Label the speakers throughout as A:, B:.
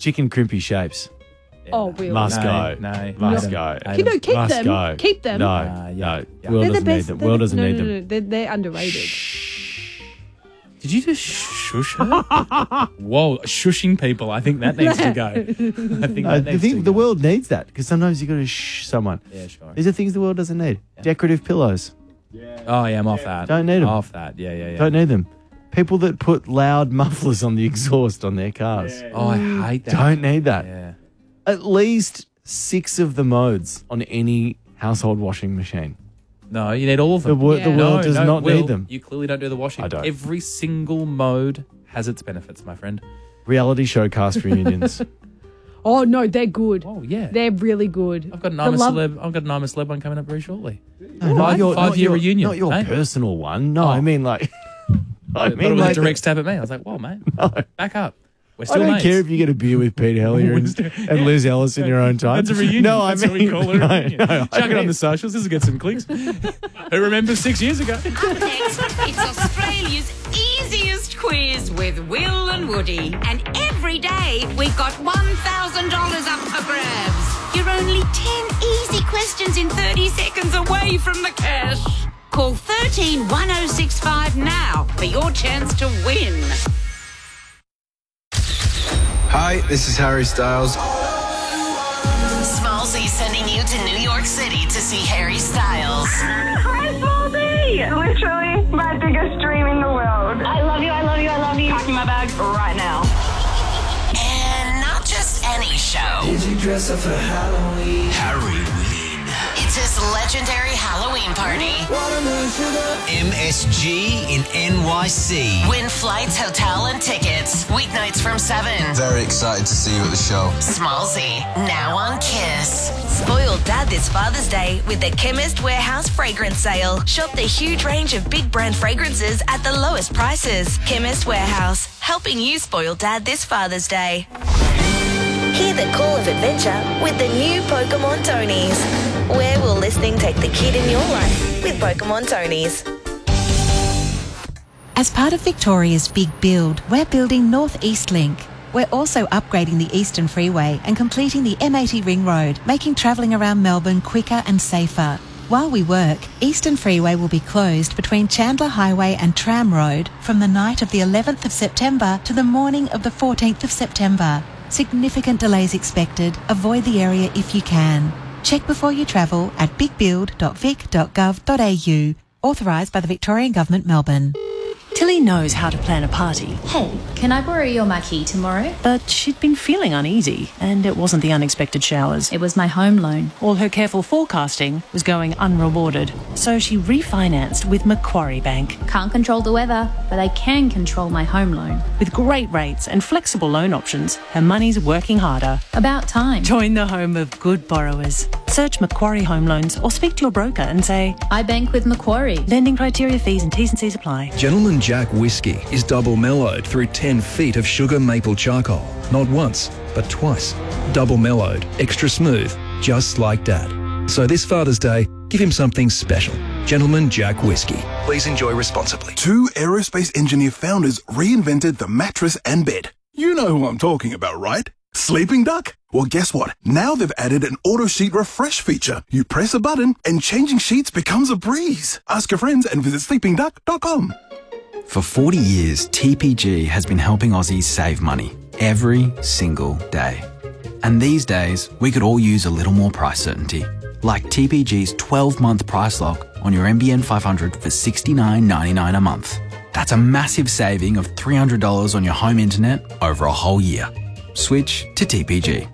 A: chicken crimpy shapes.
B: Oh, Will.
A: Must go.
C: No.
A: Must go.
B: Keep
A: Must
B: them.
A: go.
B: Keep them.
A: No.
C: Yeah.
A: Will
B: They're the
A: doesn't need
B: best.
A: them. Will doesn't need them.
B: No. They're underrated.
C: Did you just shush her? Whoa, shushing people. I think that needs to go. I think that needs to go.
A: The world needs that because sometimes you got to shh someone.
C: Yeah, sure.
A: These are things the world doesn't need. Decorative pillows.
C: Oh, yeah, I'm off that.
A: Don't need 'em.
C: Off that. Yeah.
A: Don't need them. People that put loud mufflers on the exhaust on their cars.
C: Oh, I hate that.
A: Don't need that.
C: Yeah.
A: At least 6 of the modes on any household washing machine.
C: No, you need all of them.
A: The world does not
C: Will,
A: need them.
C: You clearly don't do the washing.
A: I don't.
C: Every single mode has its benefits, my friend.
A: Reality show cast reunions.
B: Oh, no, they're good.
C: Oh, yeah.
B: They're really good.
C: I've got an I'm a Celeb one coming up very shortly.
A: No, not your
C: 5-year reunion.
A: Not your
C: eh?
A: personal one. No, I mean like.
C: I mean, it was a direct stab at me. I was like, whoa, mate.
A: No.
C: Back up. We're
A: I
C: still
A: don't
C: mates.
A: care if you get a beer with Pete Hellier and Liz Ellis in your own time.
C: That's a reunion.
A: No, I
C: That's
A: mean,
C: what we call it. A reunion.
A: No,
C: Chuck it on the socials. This will get some clicks. Who remembers 6 years ago?
D: Up next, it's Australia's easiest quiz with Will and Woody. And every day, we've got $1,000 up for grabs. You're only 10 easy questions in 30 seconds away from the cash. Call 13 1065 now for your chance to win.
E: Hi, this is Harry Styles.
F: Smallzy sending you to New York City to see Harry Styles.
G: Hi, Smallzy! Literally my biggest dream in the world. I love you, I love you, I love you. Packing my bag right now.
F: And not just any show.
E: Did you dress up for Halloween?
H: Harry Wynn.
F: It's his legendary Halloween party.
E: Watermelon sugar.
H: MSG in NYC.
F: Win flights, hotel, and tickets. Weeknights from 7.
E: Very excited to see you at the show.
F: Smallzy, now on Kiss.
I: Spoiled Dad this Father's Day with the Chemist Warehouse fragrance sale. Shop the huge range of big brand fragrances at the lowest prices. Chemist Warehouse, helping you spoil Dad this Father's Day. Hear the call of adventure with the new Pokemon Tonies. Where will listening take the kid in your life with Pokemon Tonies?
J: As part of Victoria's big build, we're building North East Link. We're also upgrading the Eastern Freeway and completing the M80 Ring Road, making travelling around Melbourne quicker and safer. While we work, Eastern Freeway will be closed between Chandler Highway and Tram Road from the night of the 11th of September to the morning of the 14th of September. Significant delays expected. Avoid the area if you can. Check before you travel at bigbuild.vic.gov.au. Authorised by the Victorian Government, Melbourne.
K: Tilly knows how to plan a party.
L: Hey, can I borrow your marquee tomorrow?
K: But she'd been feeling uneasy, and it wasn't the unexpected showers.
L: It was my home loan.
K: All her careful forecasting was going unrewarded, so she refinanced with Macquarie Bank.
L: Can't control the weather, but I can control my home loan.
K: With great rates and flexible loan options, her money's working harder.
L: About time.
K: Join the home of good borrowers. Search Macquarie Home Loans or speak to your broker and say,
L: I bank with Macquarie.
K: Lending criteria, fees and T's and C's apply.
M: Gentleman Jack Whiskey is double mellowed through 10 feet of sugar maple charcoal. Not once, but twice. Double mellowed, extra smooth, just like Dad. So this Father's Day, give him something special. Gentleman Jack Whiskey. Please enjoy responsibly.
N: Two aerospace engineer founders reinvented the mattress and bed. You know who I'm talking about, right? Sleeping Duck? Well, guess what? Now they've added an auto sheet refresh feature. You press a button and changing sheets becomes a breeze. Ask your friends and visit sleepingduck.com.
O: For 40 years, TPG has been helping Aussies save money every single day. And these days, we could all use a little more price certainty. Like TPG's 12-month price lock on your NBN 500 for $69.99 a month. That's a massive saving of $300 on your home internet over a whole year. Switch to TPG.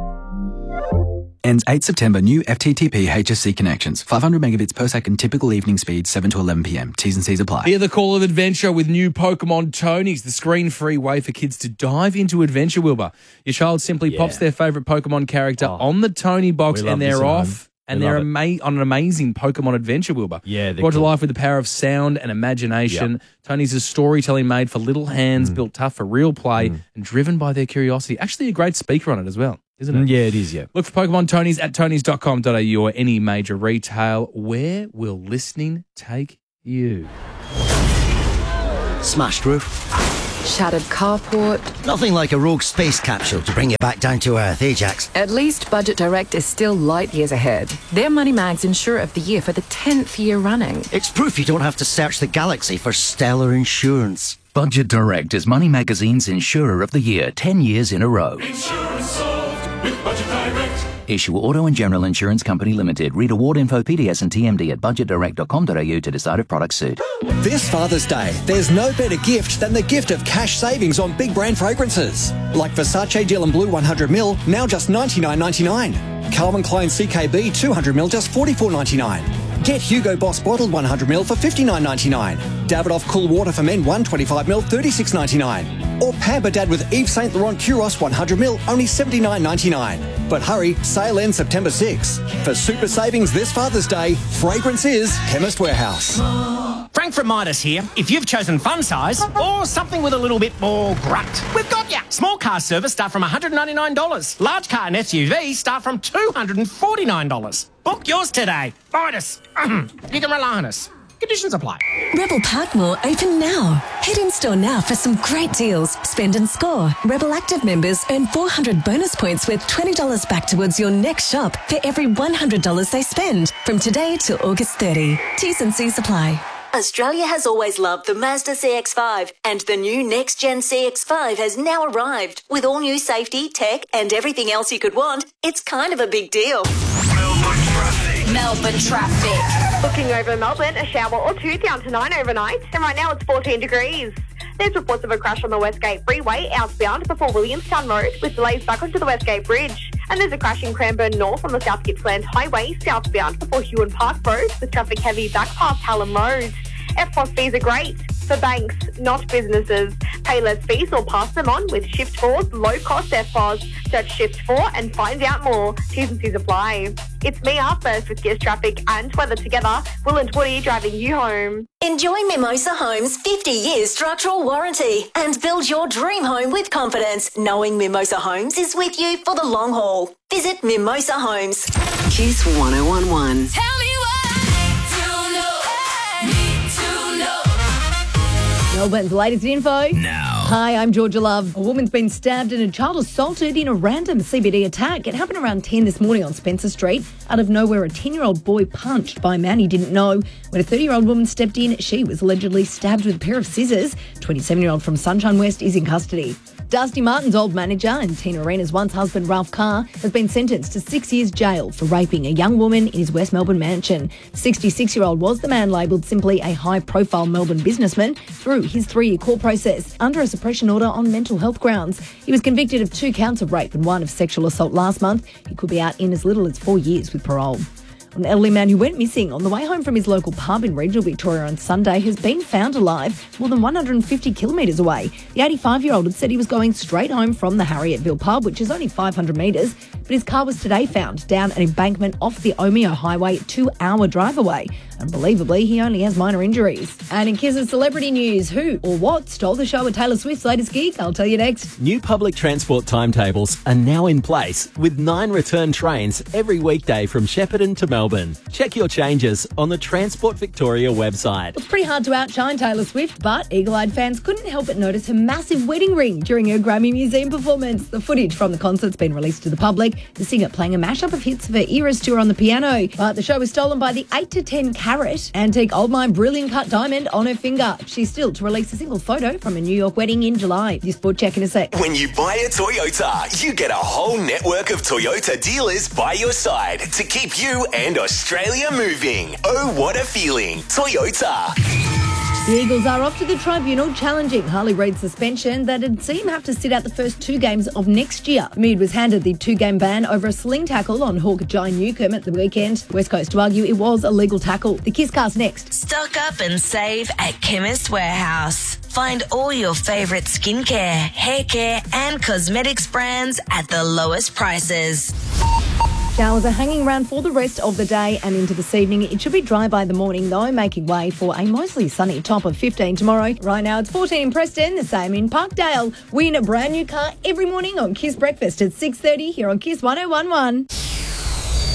O: Ends 8 September. New FTTP HSC connections. 500 megabits per second. Typical evening speed, 7 to 11 p.m. T's and C's apply.
C: Hear the call of adventure with new Pokemon Tonies, the screen-free way for kids to dive into adventure, Wilbur. Your child simply pops their favourite Pokemon character on the Tony box and they're off. And they're on an amazing Pokemon adventure, Wilbur.
A: Yeah, they're
C: brought to
A: cool.
C: life with the power of sound and imagination. Tony's a storytelling made for little hands, built tough for real play, and driven by their curiosity. Actually, a great speaker on it as well, isn't it?
A: Yeah, it is, yeah.
C: Look for Pokemon Tonies at tonys.com.au or any major retail. Where will listening take you?
P: Smashed roof, Shattered carport.
Q: Nothing like a rogue space capsule to bring you back down to earth, eh, Jax?
P: At least Budget Direct is still light years ahead. They're Money Mag's Insurer of the Year for the 10th year running.
Q: It's proof you don't have to search the galaxy for stellar insurance.
R: Budget Direct is Money Magazine's Insurer of the Year 10 years in a row.
S: Insurance solved with Budget Direct.
R: Issue Auto and General Insurance Company Limited. Read award info, PDS and TMD at budgetdirect.com.au to decide if products suit.
T: This Father's Day, there's no better gift than the gift of cash savings on big brand fragrances. Like Versace Dylan Blue 100ml, now just $99.99. Calvin Klein CKB 200ml, just $44.99. Get Hugo Boss Bottled 100ml for $59.99. Davidoff Cool Water for Men 125ml, $36.99. Or Pamper Dad with Yves Saint Laurent Curos 100ml, only $79.99. But hurry, sale ends September 6. For super savings this Father's Day, fragrance is Chemist Warehouse.
U: Frank from Midas here. If you've chosen fun size or something with a little bit more grunt, we've got ya. Small car service start from $199. Large car and SUV start from $249. Book yours today. Midas. You can rely on us. Conditions apply.
V: Rebel Parkmore open now. Head in store now for some great deals. Spend and score. Rebel Active members earn 400 bonus points worth $20 back towards your next shop for every $100 they spend. From today till August 30. T's and C's apply.
W: Australia has always loved the Mazda CX-5, and the new next-gen CX-5 has now arrived. With all new safety, tech, and everything else you could want, it's kind of a big deal.
D: Melbourne traffic.
X: Looking over Melbourne, a shower or two down to 9 overnight, and right now it's 14 degrees. There's reports of a crash on the Westgate Freeway outbound before Williamstown Road, with delays back onto the Westgate Bridge. And there's a crash in Cranbourne North on the South Gippsland Highway, southbound before Huon Park Road, with traffic heavy back past Hallam Road. FPOS fees are great for banks, not businesses. Pay less fees or pass them on with Shift 4's low-cost FPOS. Search Shift 4 and find out more. T's and C's apply. It's me, Up First, with Gears Traffic and weather together. Will and Woody driving you home.
W: Enjoy Mimosa Homes' 50-year structural warranty and build your dream home with confidence, knowing Mimosa Homes is with you for the long haul. Visit Mimosa Homes.
F: Kiss 1011.
D: Tell me what
B: Melbourne's latest info.
H: Now.
B: Hi, I'm Georgia Love. A woman's been stabbed and a child assaulted in a random CBD attack. It happened around 10 this morning on Spencer Street. Out of nowhere, a 10-year-old boy punched by a man he didn't know. When a 30-year-old woman stepped in, she was allegedly stabbed with a pair of scissors. 27-year-old from Sunshine West is in custody. Dusty Martin's old manager and Tina Arena's once husband, Ralph Carr, has been sentenced to 6 years jail for raping a young woman in his West Melbourne mansion. The 66-year-old was the man labelled simply a high-profile Melbourne businessman through his 3-year court process under a suppression order on mental health grounds. He was convicted of 2 counts of rape and 1 of sexual assault last month. He could be out in as little as 4 years with parole. An elderly man who went missing on the way home from his local pub in regional Victoria on Sunday has been found alive more than 150 kilometres away. The 85-year-old had said he was going straight home from the Harrietville pub, which is only 500 metres, but his car was today found down an embankment off the Omeo Highway, 2-hour drive away. Unbelievably, he only has minor injuries. And in Kiss's celebrity news, who or what stole the show at Taylor Swift's latest gig? I'll tell you next.
Y: New public transport timetables are now in place with 9 return trains every weekday from Shepparton to Melbourne. Check your changes on the Transport Victoria website.
B: It's pretty hard to outshine Taylor Swift, but eagle-eyed fans couldn't help but notice her massive wedding ring during her Grammy Museum performance. The footage from the concert's been released to the public, the singer playing a mashup of hits of her Eras tour on the piano. But the show was stolen by the 8 to 10 carat antique Old Mine brilliant cut diamond on her finger. She's still to release a single photo from a New York wedding in July. Your sport check in a sec.
Z: When you buy a Toyota, you get a whole network of Toyota dealers by your side to keep you and Australia moving. Oh, what a feeling. Toyota.
B: The Eagles are off to the tribunal challenging Harley Reid's suspension that had seen him have to sit out the first 2 games of next year. Mead was handed the 2-game ban over a sling tackle on Hawk Jai Newcomb at the weekend. West Coast to argue it was a legal tackle. The Kisscast next.
I: Stock up and save at Chemist Warehouse. Find all your favourite skincare, hair care and cosmetics brands at the lowest prices.
B: Showers are hanging around for the rest of the day and into this evening. It should be dry by the morning, though, making way for a mostly sunny top of 15 tomorrow. Right now, it's 14 in Preston, the same in Parkdale. Win a brand new car every morning on Kiss Breakfast at 6:30 here on Kiss 1011.